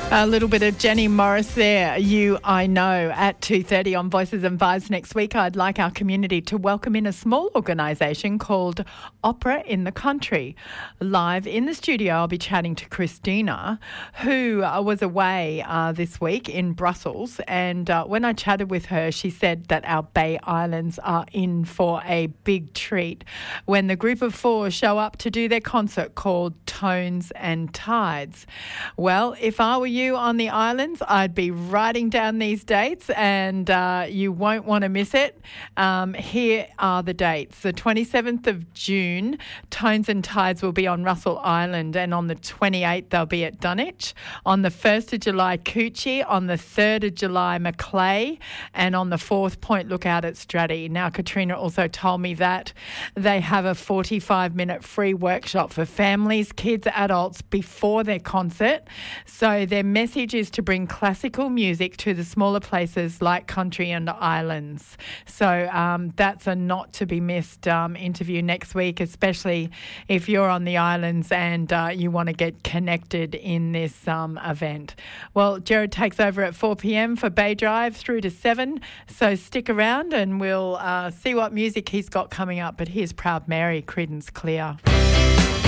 A little bit of Jenny Morris there, You I Know, at 2:30 on Voices and Vibes. Next week, I'd like our community to welcome in a small organisation called Opera in the Country. Live in the studio, I'll be chatting to Christina, who was away this week in Brussels. And when I chatted with her, she said that our Bay Islands are in for a big treat when the group of four show up to do their concert called Tones and Tides. Well, if I were you on the islands, I'd be writing down these dates and you won't want to miss it. Here are the dates. The 27th of June, Tones and Tides will be on Russell Island, and on the 28th they'll be at Dunwich. On the 1st of July, Coochie. On the 3rd of July, Macleay. And on the 4th, Point Lookout at Stratty. Now, Katrina also told me that they have a 45-minute free workshop for families, kids, adults before their concert. So their message is to bring classical music to the smaller places like country and islands. So that's a not to be missed interview next week, especially if you're on the islands and you want to get connected in this event. Well, Jared takes over at 4 p.m. for Bay Drive through to 7. So stick around and we'll see what music he's got coming up. But here's Proud Mary, Creedence Clear.